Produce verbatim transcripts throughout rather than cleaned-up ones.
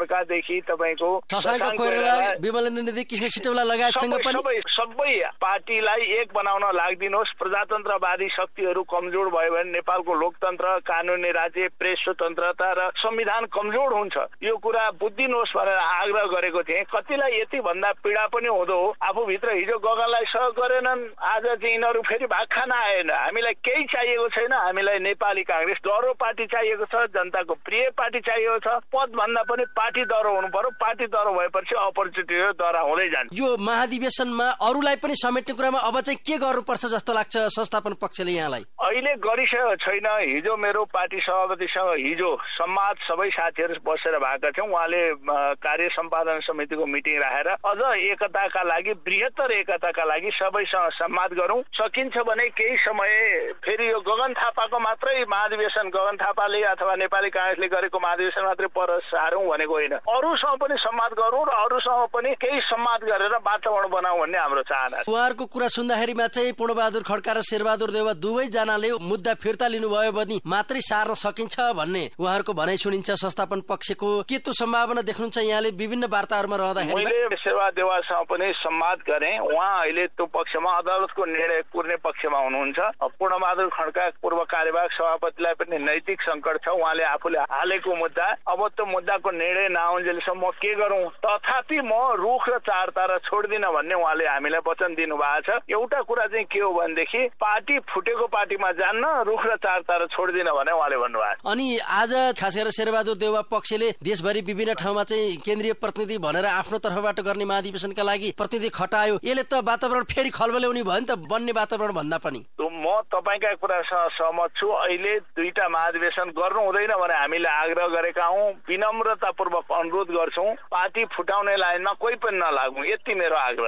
खड्कादेखि तपाईँको शशाङ्क कोइराला, विमलेन्द्र निधि, कृष्ण सिटौला लगायतसँग पनि सबै सबै पार्टीलाई एक बनाउन लाग्दिनुहोस्। प्रजातन्त्रवादी शक्तिहरू कमजोर भयो भने नेपालको लोकतन्त्र, कानुनी राज्य, प्रेस स्वतन्त्रता र संविधान कमजोर हुन्छ। यो कुरा बुझिदिनुहोस् भनेर आग्रह गरेको थिएँ। कतिलाई यति भन्दा पीडा पनि हुँदो हो, आफूभित्र हिजो गगनलाई सहयोग गरेनन्, आज चाहिँ यिनीहरू फेरि भाग खान आएन। हामीलाई केही चाहिएको छैन। हामीलाई नेपाली काङ्ग्रेस दह्रो पार्टी चाहिएको छ, जनताको प्रिय पार्टी चाहिएको छ। पद भन्दा पनि पार्टी दह्रो हुनु पर्यो। पार्टी दह्रो भएपछि अपर्च्युनिटी दह्रा हुँदै जान्छ। यो महाधिवेशनमा अरूलाई पनि समेट्ने कुरामा अब चाहिँ के गर्नुपर्छ जस्तो लाग्छ संस्थापन पक्षले यहाँलाई? अहिले गरिसकेको छैन। हिजो मेरो पार्टी सभापतिसँग हिजो संवाद सबै साथीहरू बसेर भएका थियौँ। उहाँले कार्य सम्पादन समितिको मिटिङ राखेर अझ एकताका लागि, बृहत्तर एकताका लागि सबैसँग संवाद गरौँ। सकिन्छ भने केही समय फेरि यो गगन थापाको मात्रै महाधिवेशन, गगन थापाले अथवा नेपाली काङ्ग्रेसले गरेको महाधिवेशन मात्रै पर सारौँ भनेको होइन। अरूसँग पनि संवाद गरौँ र अरूसँग पनि केही संवाद गरेर वातावरण बनाऊ भन्ने हाम्रो चाहना छ। उहाँहरूको कुरा सुन्दाखेरिमा चाहिँ पूर्णबहादुर खड्का र शेरबहादुर देउवा दुवैजनाले मुद्दा फिर्ता लिनुभयो भने मात्रै सार्न सकिन्छ भन्ने उहाँहरूको भनाइ सुनिन्छ संस्थापन पक्षको। के त्यो सम्भावना देख्नुहुन्छ यहाँले विभिन्न वार्ताहरूमा रहँदाखेरि? मैले शेरबहादुर देउवासँग पनि संवाद गरेँ। उहाँ अहिले त्यो पक्षमा अदालतको निर्णय कुर्ने पक्षमा हुनुहुन्छ। पूर्णबहादुर खड्का पूर्व कार्यवाहक सभापतिलाई पनि नैतिक सङ्कट छ। उहाँले आफूले हालेको मुद्दा, अब त्यो मुद्दाको निर्णय नआउन्जेलसम्म म के गरौँ, तथापि म रुख र चार तारा छोड्दिनँ भन्ने उहाँले हामीलाई वचन दिनुभएको छ। एउटा कुरा चाहिँ के हो भनेदेखि पार्टी फुटेको पार्टीमा जान्न, रुख र चार तारा छोड्दिनँ भने उहाँले भन्नुभएको छ। अनि आज खास गरेर शेरबहादुर देउवा पक्षले देशभरि विभिन्न ठाउँमा चाहिँ केन्द्रीय प्रतिनिधि भनेर आफ्नो तर्फबाट गर्ने महाधिवेशनका लागि प्रतिनिधि खटायो। यसले त वातावरण फेरि खलबल्याउने भयो नि त, बन्ने वातावरण भन्दा पनि। म तपाईँका कुरासँग सहमत छु। अहिले दुईटा महाधिवेशन गर्नु हुँदैन भने हामीले आग्रह गरेका हौँ। विनम्रतापूर्वक अनुरोध गर्छौँ, पार्टी फुटाउने लाइनमा कोही पनि नलागौँ, यति मेरो आग्रह।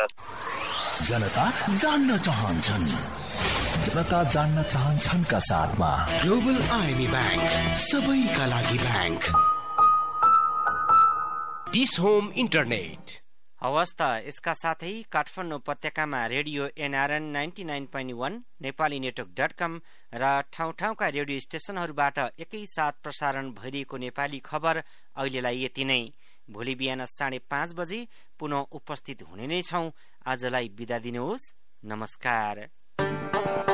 जनता जान्न चाहन्छन्, जनता जान्न चाहन्छन् का साथमा ग्लोबल आइएमई बैंक, सबैका लागि बैंक। डिस होम इन्टरनेट हवस् त यसका साथै काठमाडौँ उपत्यकामा radio NRN ninety nine point वन, नेपाली नेटवर्क डट कम र ठाउँ ठाउँका रेडियो स्टेशनहरूबाट एकैसाथ प्रसारण भइरहेको नेपाली खबर अहिलेलाई यति नै। भोलि बिहान साढे पाँच बजे पुनः उपस्थित हुने नै छौं। आजलाई बिदा दिनुहोस्, नमस्कार।